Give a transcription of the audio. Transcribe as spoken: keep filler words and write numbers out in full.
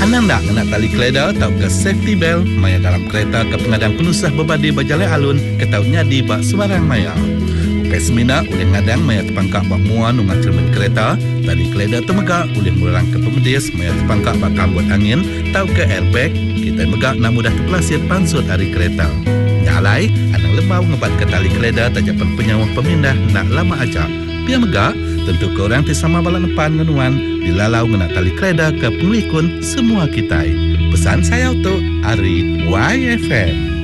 Anang dak kena tali keleda atau ke safety belt maya dalam kereta ke pengadang penusah berbadi berjalan alun ke tau nyadi bak sembarang maya. Ukai semina oleh ngadang maya terpangkak bak muan nunga cermin kereta, tali keleda temegak oleh murang ke pemedis maya terpangkak bak kambut angin tau ke airbag, kita megak nak mudah terpelasir pansut hari kereta. Nyalai, anang lembau ngebat ke tali keleda tajapan penyawah pemindah nak lama ajak. Pia megak, tentu ke orang tisama balan depan ngenuan dilalau ngena tali keleda ke pengikun semua kita. Pesan saya untuk Ari Y F M.